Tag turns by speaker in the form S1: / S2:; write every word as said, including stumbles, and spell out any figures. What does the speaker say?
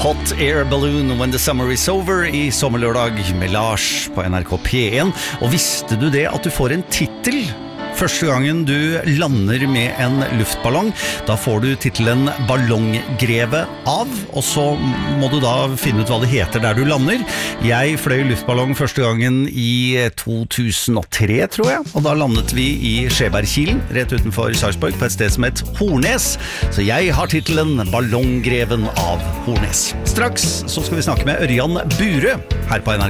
S1: Hot Air Balloon When the Summer is Over I Sommerlørdag med Lars på N R K P en. Og visste du det at du får en titel første gangen du lander med en luftballong? Da får du titelen Ballonggreve av, og så må du da finne ut hva det heter der du lander. Jeg fløy luftballong første gangen I to tusen og tre, tror jeg, og da landet vi I Skjebergkilen, rett utenfor Sarpsborg, på et sted som het Hornes. Så jeg har titelen Ballonggreven av Hornes. Straks så skal vi snakke med Ørjan Burøe her på N R K.